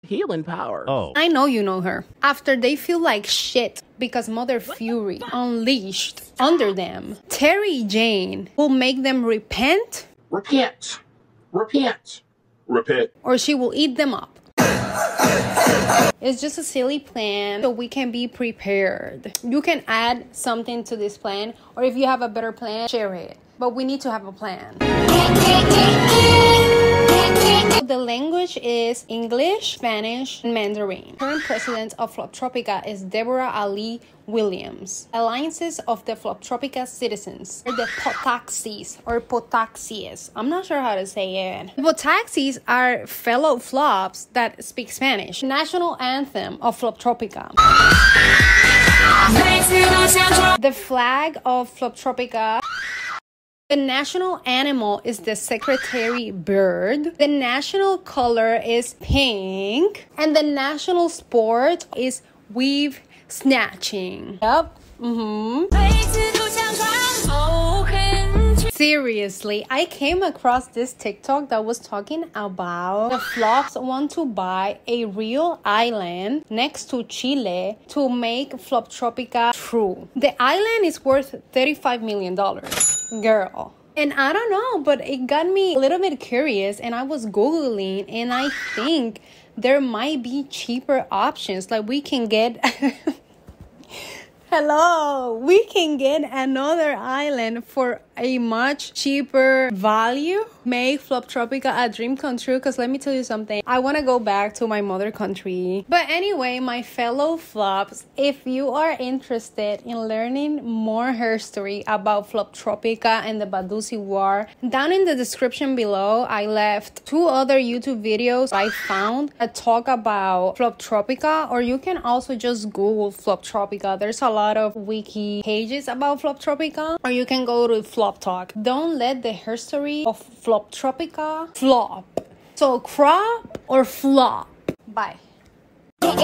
healing power. Oh. I know you know her. After they feel like shit because Mother Fury unleashed under them, Terry Jane will make them repent. Repent. Repent. Repent. Or she will eat them up. It's just a silly plan so we can be prepared. You can add something to this plan, or if you have a better plan, share it. But we need to have a plan. The language is English, Spanish, and Mandarin. Current president of Floptropica is Deborah Ali Williams. Alliances of the Floptropica citizens are the Potaxis or Potaxies. I'm not sure how to say it. The Potaxis are fellow flops that speak Spanish. National anthem of Floptropica. The flag of Floptropica. The national animal is the secretary bird. The national color is pink. And the national sport is weave snatching. Yep. Seriously, I came across this TikTok that was talking about the flops want to buy a real island next to Chile to make Floptropica true. The island is worth $35 million. Girl. And I don't know, but it got me a little bit curious, and I was Googling, and I think there might be cheaper options. Like we can get... Hello, we can get another island for a much cheaper value. Make Floptropica a dream come true, because let me tell you something. I want to go back to my mother country. But anyway, my fellow flops, if you are interested in learning more history about Floptropica and the Badusi War, down in the description below, I left 2 other YouTube videos I found that talk about Floptropica, or you can also just Google Floptropica. There's a lot of wiki pages about Floptropica, or you can go to Flop Talk. Don't let the history of Floptropica flop. So crop or flop. Bye.